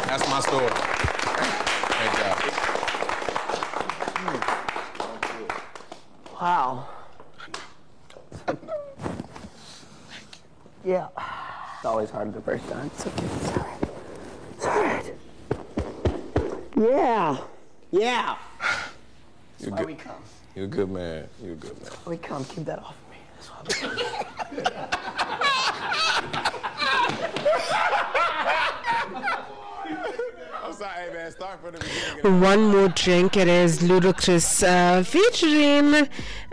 That's my story. Thank God. Wow. Yeah. It's always hard the first time. It's okay. It's all right. Yeah. Yeah. That's why we come. You're a good man. You're a good man. We come. Keep that off of me. That's why we come. I'm sorry, hey man, start from the beginning. One More Drink. It is Ludacris featuring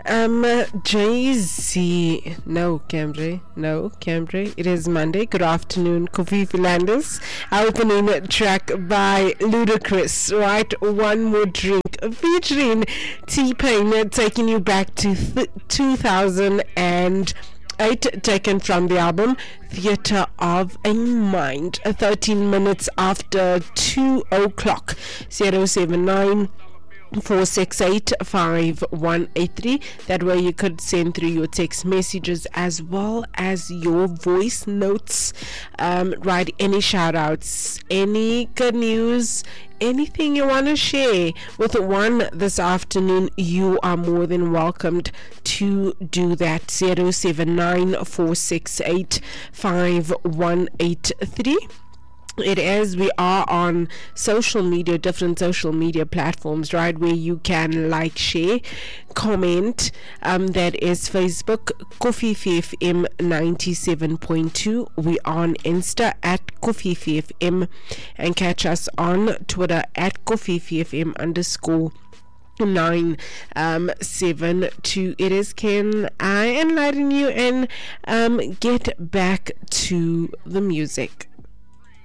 Jay-Z. No, Camry. It is Monday. Good afternoon, Kofi Landis. Opening track by Ludacris, right? One More Drink featuring T-Pain, taking you back to 2008, taken from the album Theatre of a Mind. 13 minutes after 2 o'clock. 079 468-5183. That way you could send through your text messages as well as your voice notes. Write any shout outs, any good news, anything you want to share with one this afternoon. You are more than welcomed to do that. 079 468-5183. It is, we are on social media, different social media platforms, right, where you can like, share, comment. That is Facebook, Kofifi FM 97.2. We on Insta at Kofifi FM, and catch us on Twitter at Kofifi FM _972. It is Ken. I enlighten you and get back to the music.